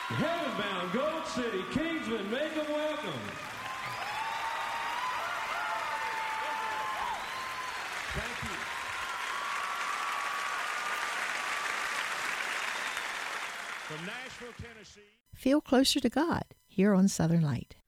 Heavenbound, Gold City, Kingsman, make them welcome. Thank you. From Nashville, Tennessee. Feel closer to God here on Southern Light.